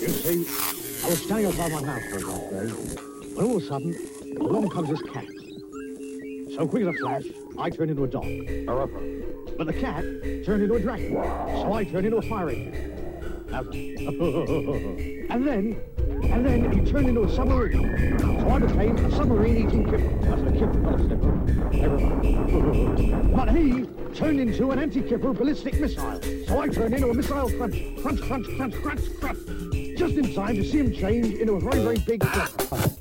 You see, I was standing outside my house one day, when all of a sudden, along comes this cat. So quick as a flash, I turned into a dog. But the cat turned into a dragon, so I turned into a fire engine. and then he turned into a submarine, so I became a submarine-eating kipper. That's a kipper, not a slipper. Never mind. But he turned into an anti-kipper ballistic missile, so I turned into a missile crunch, crunch, crunch, crunch, crunch, crunch, just in time to see him change into a very, very big flipper.